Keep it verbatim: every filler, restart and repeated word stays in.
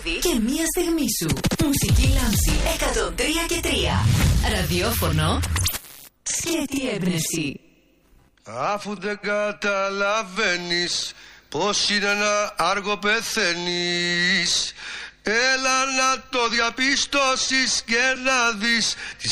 τραγούδι και μία στιγμή σου. Μουσική Λάμψη εκατόν τρία και τρία. Ραδιόφωνο σκέτη έμπνευση. Αφού δεν καταλαβαίνεις πως είναι να άργο πεθαίνεις, έλα να το διαπιστώσεις και να δεις τη